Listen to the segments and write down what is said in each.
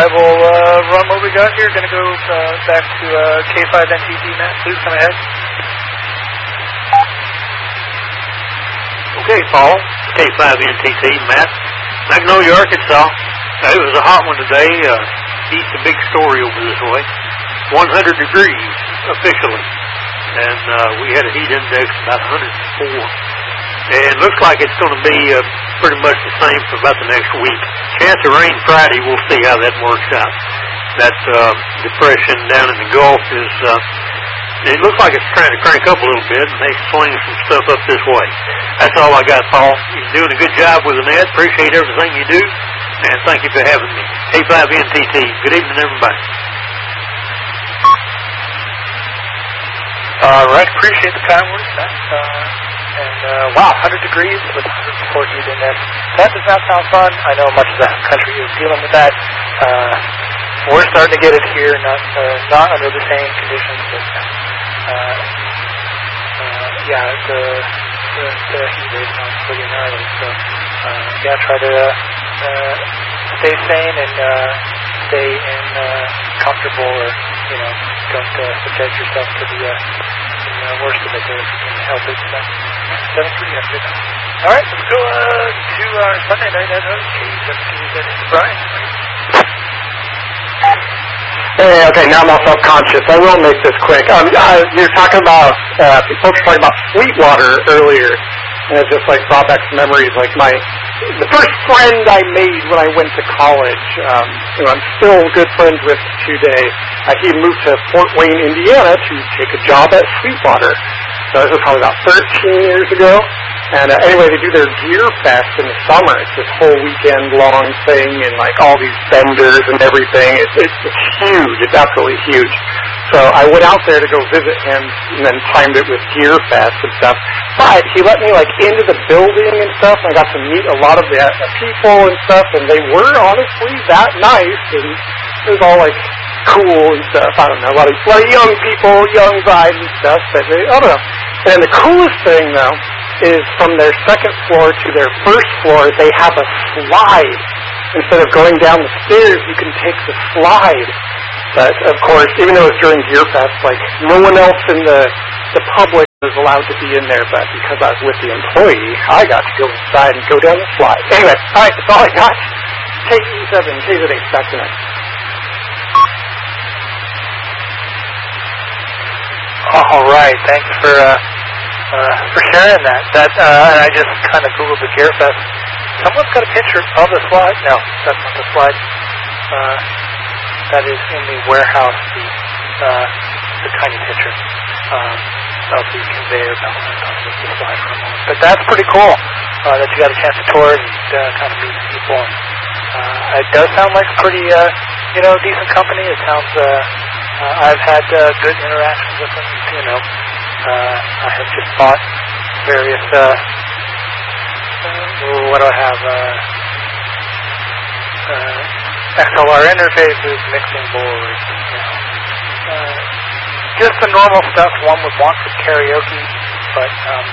will run what we got here. Going to go back to K5NTT. Matt, please come ahead. Okay, Paul. K5NTT, Matt. Magnolia, Arkansas. It was a hot one today. East a big story over this way. 100 degrees officially. And we had a heat index about 104. And it looks like it's going to be pretty much the same for about the next week. Chance of rain Friday, we'll see how that works out. That depression down in the Gulf is, it looks like it's trying to crank up a little bit and they sling some stuff up this way. That's all I got, Paul. You're doing a good job with the net. Appreciate everything you do. And thank you for having me. K5NTT. Good evening, everybody. All right. Appreciate the kind words, Matt. Wow, 100 degrees with 104 heat index. That does not sound fun. I know much of the country is dealing with that. We're starting to get it here, not under the same conditions, but the heat wave sounds pretty gnarly. So try to stay sane and stay in comfortable, or don't subject yourself to the worst of it if you can help it. So, all right, let's go to our Sunday night at Brian. Hey, okay, now I'm all self-conscious. I will make this quick. You were talking about, folks were talking about Sweetwater earlier, and it just brought back some memories. The first friend I made when I went to college, I'm still good friends with today. He moved to Fort Wayne, Indiana to take a job at Sweetwater. So this was probably about 13 years ago. And anyway, they do their Gear Fest in the summer. It's this whole weekend-long thing, and all these vendors and everything. It's huge. It's absolutely huge. So I went out there to go visit him, and then timed it with Gear Fest and stuff. But he let me into the building and stuff, and I got to meet a lot of the people and stuff, and they were honestly that nice, and it was all cool and stuff. I don't know, a lot of young people, young vibes and stuff. But I don't know. And the coolest thing though is from their second floor to their first floor, they have a slide. Instead of going down the stairs, you can take the slide. But, of course, even though it's during Gear Fest, no one else in the public was allowed to be in there, but because I was with the employee, I got to go inside and go down the slide. Anyway, all right, that's all I got. KE7, KZ8, back tonight. All right, thanks for sharing that. I just kind of Googled the Gear Fest. Someone's got a picture of the slide. No, that's not the slide. That is in the warehouse, the tiny picture of the conveyor belt. The slide for a moment. But that's pretty cool that you got a chance to tour it and kind of meet people. It does sound like a pretty, decent company. It sounds, I've had good interactions with them. I have just bought various, what do I have? XLR interfaces, mixing boards, just the normal stuff one would want for karaoke, but,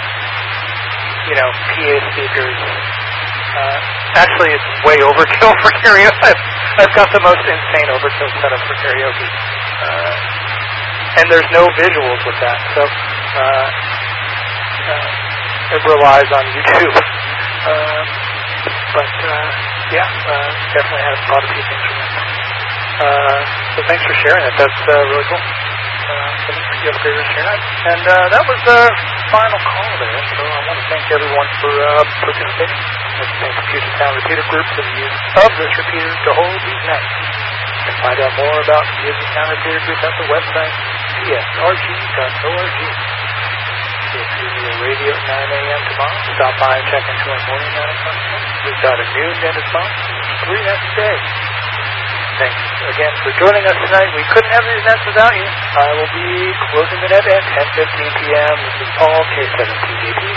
PA speakers. Actually, it's way overkill for karaoke. I've got the most insane overkill setup for karaoke. And there's no visuals with that, so it relies on YouTube. Definitely have bought a few things from it. So thanks for sharing it. That's really cool. You have a great rest of your night. And that was the final call there, so I want to thank everyone for participating. I'd like to thank the Puget Sound Repeater Group for the use of this repeater to hold these nights. You can find out more about the Puget Sound Repeater Group at the website, psrg.org. We'll see you on radio at 9 a.m. tomorrow. Stop by and check into our morning 9 o'clock. We've got a new dentist box, 3 next day. Thanks again for joining us tonight. We couldn't have these nets without you. I will be closing the net at 10:15 p.m. This is Paul, K7TJP.